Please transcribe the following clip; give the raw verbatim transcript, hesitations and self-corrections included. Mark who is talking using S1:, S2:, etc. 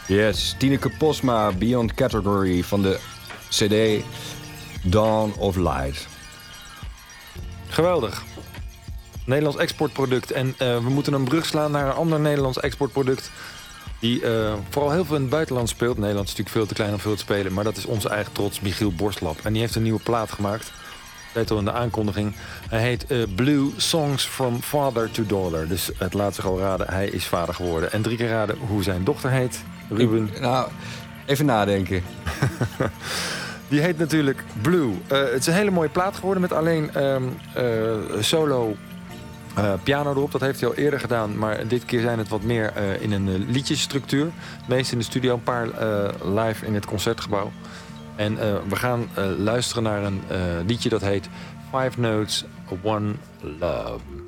S1: Yes, Tineke Posma, Beyond Category van de C D Dawn of Light.
S2: Geweldig. Nederlands exportproduct. En uh, we moeten een brug slaan naar een ander Nederlands exportproduct... die uh, vooral heel veel in het buitenland speelt. Nederland is natuurlijk veel te klein om veel te spelen... maar dat is onze eigen trots, Michiel Borstlap. En die heeft een nieuwe plaat gemaakt. Weet al in de aankondiging. Hij heet uh, Blue Songs from Father to Daughter. Dus het laat zich al raden, hij is vader geworden. En drie keer raden hoe zijn dochter heet. Ruben.
S1: Ik, nou, even nadenken.
S2: Die heet natuurlijk Blue. Uh, het is een hele mooie plaat geworden met alleen um, uh, solo uh, piano erop. Dat heeft hij al eerder gedaan, maar dit keer zijn het wat meer uh, in een uh, liedjesstructuur. Het meest in de studio, een paar uh, live in het concertgebouw. En uh, we gaan uh, luisteren naar een uh, liedje dat heet Five Notes, One Love.